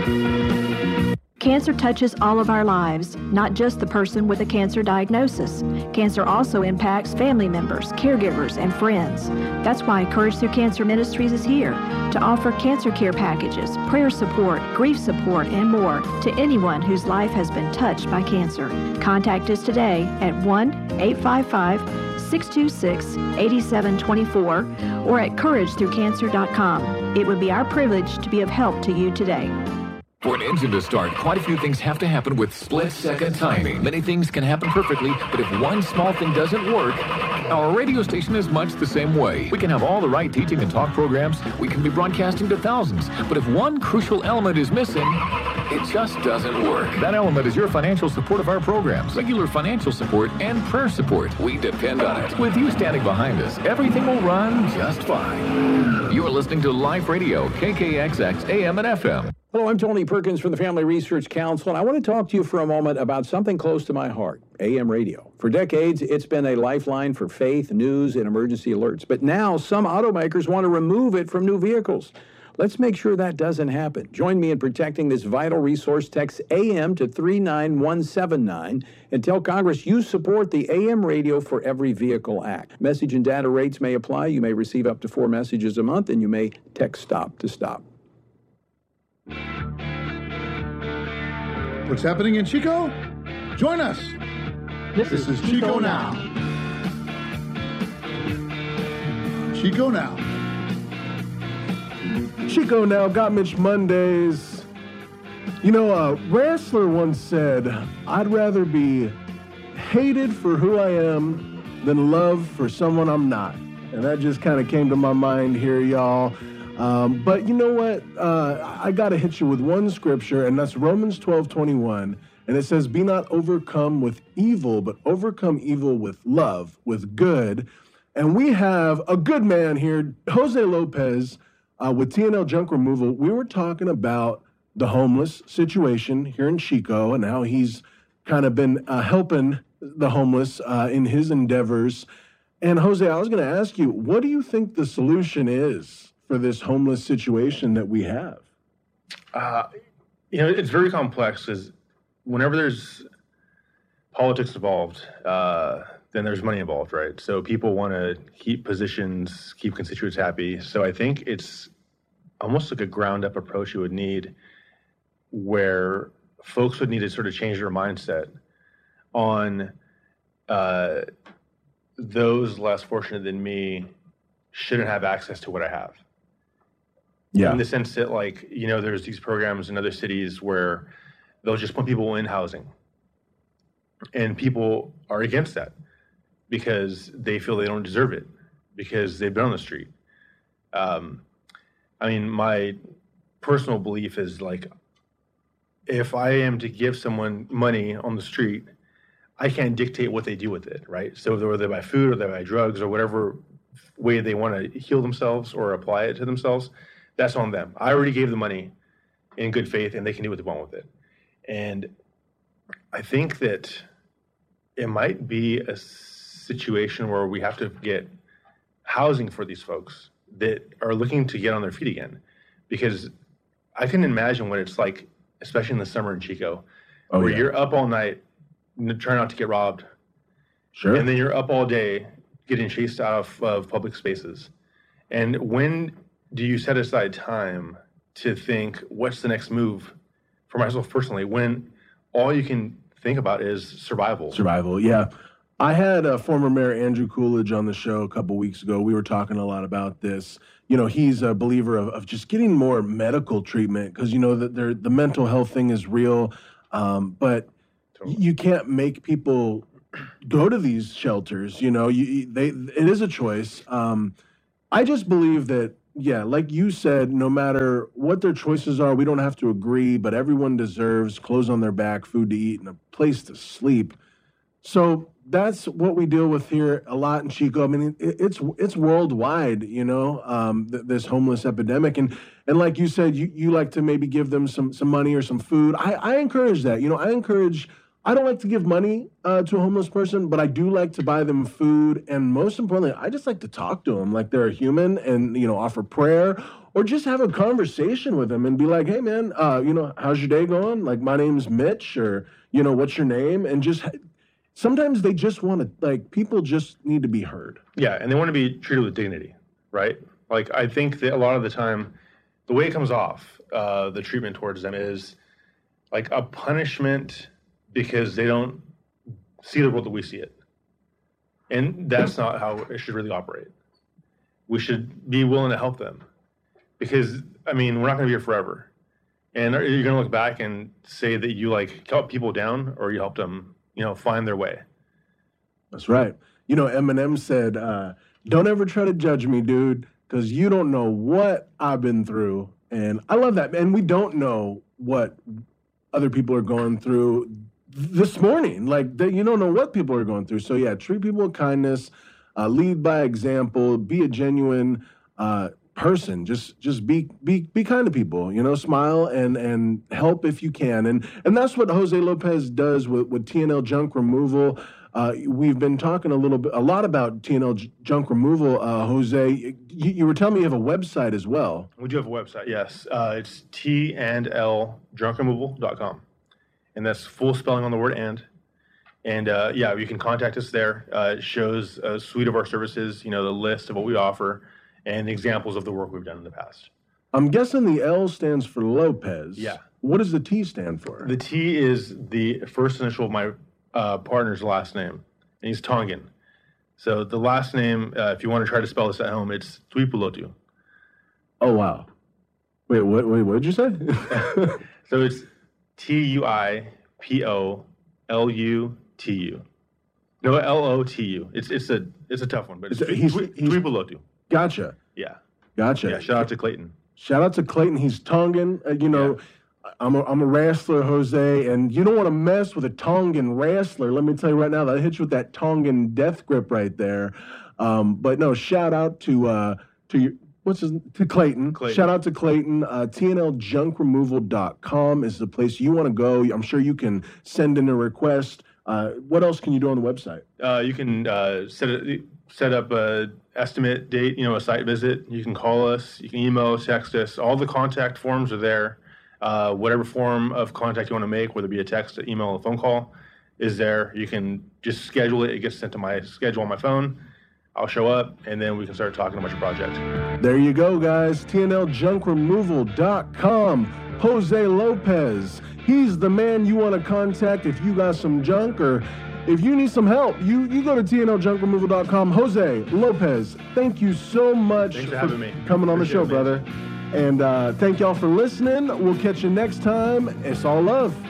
Cancer touches all of our lives, not just the person with a cancer diagnosis. Cancer also impacts family members, caregivers, and friends. That's why Courage Through Cancer Ministries is here to offer cancer care packages, prayer support, grief support, and more to anyone whose life has been touched by cancer. Contact us today at 1-855-626-8724 or at couragethroughcancer.com. It would be our privilege to be of help to you today. For an engine to start, quite a few things have to happen with split-second timing. Many things can happen perfectly, but if one small thing doesn't work, our radio station is much the same way. We can have all the right teaching and talk programs. We can be broadcasting to thousands. But if one crucial element is missing, it just doesn't work. That element is your financial support of our programs, regular financial support, and prayer support. We depend on it. With you standing behind us, everything will run just fine. You are listening to Life Radio, KKXX, AM and FM. Hello, I'm Tony Perkins from the Family Research Council, and I want to talk to you for a moment about something close to my heart, AM radio. For decades, it's been a lifeline for faith, news, and emergency alerts. But now, some automakers want to remove it from new vehicles. Let's make sure that doesn't happen. Join me in protecting this vital resource. Text AM to 39179 and tell Congress you support the AM Radio for Every Vehicle Act. Message and data rates may apply. You may receive up to 4 messages a month, and you may text STOP to stop. What's happening in Chico? Join us. This is Chico Now. Chico Now. Chico Now, Got Mitch Mondays. You know, a wrestler once said, I'd rather be hated for who I am than loved for someone I'm not. And that just kind of came to my mind here, y'all. But you know what? I got to hit you with one scripture, and that's Romans 12:21. And it says, be not overcome with evil, but overcome evil with love, with good. And we have a good man here, Jose Lopez, with TNL Junk Removal. We were talking about the homeless situation here in Chico and how he's kind of been helping the homeless in his endeavors. And Jose, I was going to ask you, what do you think the solution is for this homeless situation that we have? It's very complex because whenever there's politics involved, then there's money involved, right? So people want to keep positions, keep constituents happy. So I think it's almost like a ground-up approach you would need where folks would need to sort of change their mindset on those less fortunate than me shouldn't have access to what I have. Yeah. In the sense that, there's these programs in other cities where they'll just put people in housing. And people are against that because they feel they don't deserve it because they've been on the street. My personal belief is, if I am to give someone money on the street, I can't dictate what they do with it, right? So whether they buy food or they buy drugs or whatever way they want to heal themselves or apply it to themselves, that's on them. I already gave the money in good faith, and they can do what they want with it. And I think that it might be a situation where we have to get housing for these folks that are looking to get on their feet again. Because I can imagine what it's like, especially in the summer in Chico, where you're up all night trying not to get robbed. Sure. And then you're up all day getting chased out of public spaces. And when do you set aside time to think, what's the next move for myself personally, when all you can think about is survival? Survival, yeah. I had former Mayor Andrew Coolidge on the show a couple weeks ago. We were talking a lot about this. You know, he's a believer of just getting more medical treatment because, that the mental health thing is real. But you can't make people go to these shelters. It is a choice. I just believe that, like you said, no matter what their choices are, we don't have to agree, but everyone deserves clothes on their back, food to eat, and a place to sleep. So that's what we deal with here a lot in Chico. I mean, it's worldwide, this homeless epidemic. And like you said, you like to maybe give them some money or some food. I encourage that. I encourage I don't like to give money to a homeless person, but I do like to buy them food. And most importantly, I just like to talk to them like they're a human and, offer prayer or just have a conversation with them and be like, hey, man, how's your day going? Like, my name's Mitch, or, what's your name? And just sometimes they just want to, like, people just need to be heard. Yeah, and they want to be treated with dignity, right? Like, I think that a lot of the time, the way it comes off, the treatment towards them is like a punishment because they don't see the world that we see it. And that's not how it should really operate. We should be willing to help them because, we're not going to be here forever. And are you going to look back and say that you helped people down or you helped them, find their way? That's right. Eminem said, don't ever try to judge me, dude, because you don't know what I've been through. And I love that. And we don't know what other people are going through this morning. You don't know what people are going through. So, yeah, treat people with kindness, lead by example, be a genuine person. Just be kind to people, smile and help if you can. And that's what Jose Lopez does with TNL Junk Removal. We've been talking a lot about TNL junk removal. Jose, you were telling me you have a website as well. We do have a website, yes. It's tndljunkrremoval.com. And that's full spelling on the word and. And you can contact us there. It shows a suite of our services, the list of what we offer and examples of the work we've done in the past. I'm guessing the L stands for Lopez. Yeah. What does the T stand for? The T is the first initial of my partner's last name, and he's Tongan. So the last name, if you want to try to spell this at home, it's Tuipulotu. Oh, wow. Wait, what did you say? So it's Tuipolutu. No, Lotu. It's a tough one, but it's Tuipulotu. Gotcha. Yeah. Gotcha. Yeah, shout out to Clayton. Shout out to Clayton. He's Tongan. I'm a wrestler, Jose, and you don't want to mess with a Tongan wrestler. Let me tell you right now, that hits you with that Tongan death grip right there. But no, shout out to Clayton. Shout out to Clayton. TNLJunkRemoval.com is the place you want to go. I'm sure you can send in a request. What else can you do on the website? You can set up a estimate date, a site visit. You can call us. You can email us, text us. All the contact forms are there. Whatever form of contact you want to make, whether it be a text, an email, a phone call, is there. You can just schedule it. It gets sent to my schedule on my phone. I'll show up, and then we can start talking about your project. There you go, guys. TNLJunkRemoval.com. Jose Lopez. He's the man you want to contact if you got some junk or if you need some help. You go to TNLJunkRemoval.com. Jose Lopez, thank you so much for having me. Coming on the show, brother. And thank y'all for listening. We'll catch you next time. It's all love.